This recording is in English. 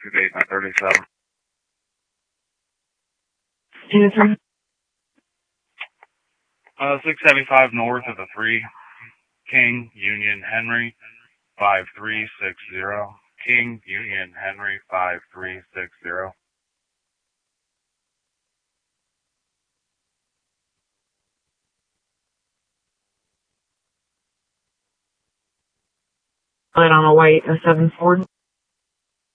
28 937. 2-3. 675 north of the 3. King, Union, Henry, 5360. King, Union, Henry, 5360. Light on a white 07 Ford.